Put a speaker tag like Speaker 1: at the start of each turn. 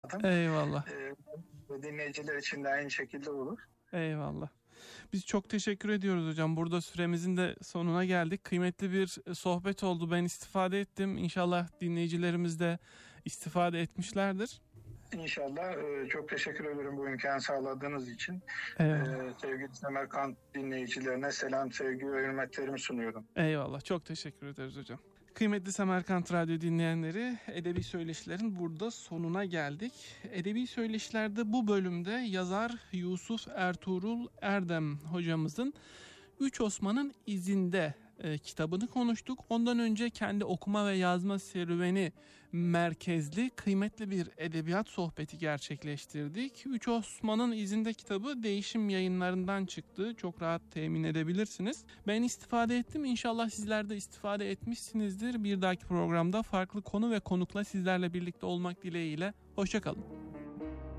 Speaker 1: anlattım.
Speaker 2: Eyvallah.
Speaker 1: Dinleyiciler için de aynı şekilde olur.
Speaker 2: Eyvallah. Biz çok teşekkür ediyoruz hocam. Burada süremizin de sonuna geldik. Kıymetli bir sohbet oldu. Ben istifade ettim. İnşallah dinleyicilerimiz de istifade etmişlerdir.
Speaker 1: İnşallah. Çok teşekkür ederim bu imkanı sağladığınız için. Sevgili Semerkant dinleyicilerine selam, sevgi ve hürmetlerimi sunuyorum.
Speaker 2: Eyvallah. Çok teşekkür ederiz hocam. Kıymetli Semerkant Radyo dinleyenleri, Edebi Söyleşilerin burada sonuna geldik. Edebi Söyleşiler'de bu bölümde yazar Yusuf Ertuğrul Erdem hocamızın Üç Osman'ın İzinde kitabını konuştuk. Ondan önce kendi okuma ve yazma serüveni merkezli kıymetli bir edebiyat sohbeti gerçekleştirdik. Üç Osman'ın İzinde kitabı Değişim Yayınlarından çıktı. Çok rahat temin edebilirsiniz. Ben istifade ettim. İnşallah sizler de istifade etmişsinizdir. Bir dahaki programda farklı konu ve konukla sizlerle birlikte olmak dileğiyle. Hoşça kalın.